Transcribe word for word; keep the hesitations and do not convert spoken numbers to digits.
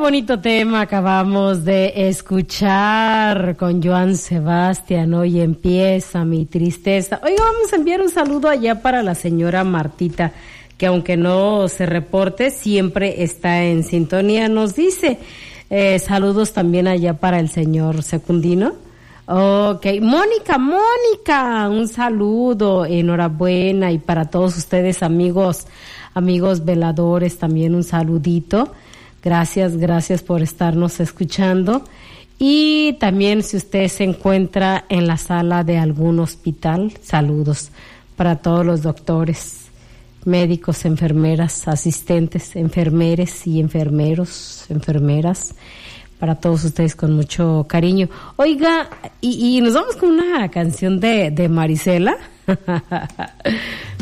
bonito tema acabamos de escuchar con Joan Sebastián. Hoy empieza mi tristeza. Oiga, vamos a enviar un saludo allá para la señora Martita, que aunque no se reporte, siempre está en sintonía. Nos dice, eh, saludos también allá para el señor Secundino. Ok, Mónica, Mónica, un saludo, enhorabuena, y para todos ustedes amigos, amigos veladores también un saludito. Gracias, gracias por estarnos escuchando. Y también si usted se encuentra en la sala de algún hospital, saludos para todos los doctores, médicos, enfermeras, asistentes, enfermeres y enfermeros, enfermeras, para todos ustedes con mucho cariño. Oiga, y, y nos vamos con una canción de, de Marisela.